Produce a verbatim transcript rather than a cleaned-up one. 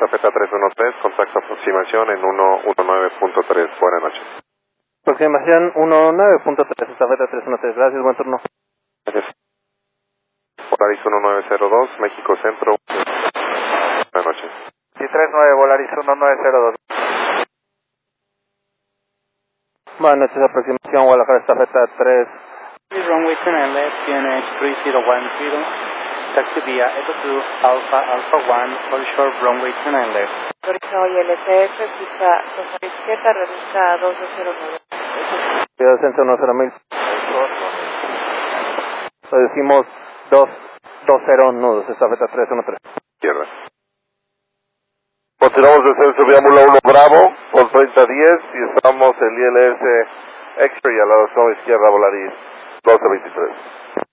estafeta tres uno tres, contacto aproximación en uno uno nueve punto tres. Buenas noches. Aproximación uno nueve punto tres, estafeta tres uno tres. Gracias, buen turno. Gracias. Volaris uno nueve cero dos, México Centro. Buenas noches. Sí, tres nueve, Volaris uno nueve cero dos. Buenas noches, aproximación Guadalajara, estafeta tres. Runway ten and left, P N H three zero one zero. Taxi via Echo two, Alpha, Alpha one, for short runway ten and left. Autorizado y L C F, pista dos a la izquierda, reduzca a dos dos cero nueve. Ciudad Centro uno cero mil. Lo decimos dos dos cero nudos, estafeta tres uno tres. Izquierda. Continuamos descenso vía Mula uno Bravo por treinta diez y estamos en I L S X-Ray a la zona izquierda Volaris doce veintitrés.